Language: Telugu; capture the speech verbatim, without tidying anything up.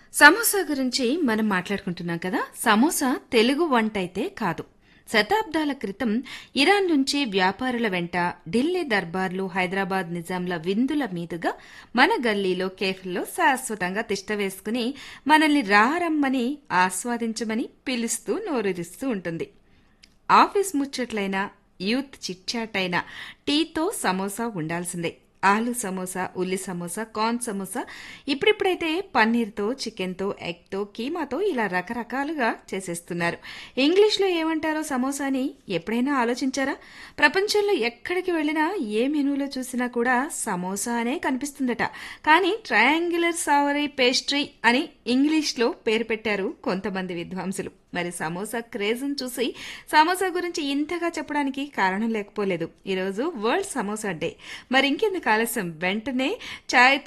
సమోసా గురించి మనం మాట్లాడుకుంటున్నాం కదా. సమోసా తెలుగు వంట అయితే కాదు. శతాబ్దాల క్రితం ఇరాన్ నుంచి వ్యాపారుల వెంట ఢిల్లీ దర్బార్లు, హైదరాబాద్ నిజాంల విందుల మీదుగా మన గల్లీలో, కేఫ్ల్లో శాశ్వతంగా తిష్ట వేసుకుని మనల్ని రారమ్మని, ఆస్వాదించమని పిలుస్తూ నోరూరిస్తూ ఉంటుంది. ఆఫీస్ ముచ్చట్లైనా, యూత్ చిట్చాట్ అయినా టీతో సమోసా ఉండాల్సిందే. ఆలు సమోసా, ఉల్లి సమోసా, కార్న్ సమోసా, ఇప్పుడిప్పుడైతే పన్నీర్తో, చికెన్తో, ఎగ్తో, కీమాతో ఇలా రకరకాలుగా చేసేస్తున్నారు. ఇంగ్లీష్లో ఏమంటారో సమోసాని ఎప్పుడైనా ఆలోచించారా? ప్రపంచంలో ఎక్కడికి వెళ్ళినా ఏ మెనూలో చూసినా కూడా సమోసా అనే కనిపిస్తుందట. కానీ ట్రయాంగులర్ సావరీ పేస్ట్రీ అని ఇంగ్లీష్లో పేరు పెట్టారు కొంతమంది విద్వాంసులు. మరి సమోసా క్రేజ్ను చూసి సమోసా గురించి ఇంతగా చెప్పడానికి కారణం లేకపోలేదు. ఈరోజు వరల్డ్ సమోసా డే. మరి ఇంకెందుకు ఆలస్యం, వెంటనే చాయ్